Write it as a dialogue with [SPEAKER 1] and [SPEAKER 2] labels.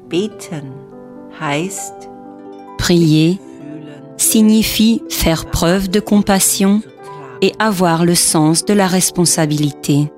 [SPEAKER 1] Beten heißt
[SPEAKER 2] Prier signifie faire preuve de compassion et avoir le sens de la responsabilité.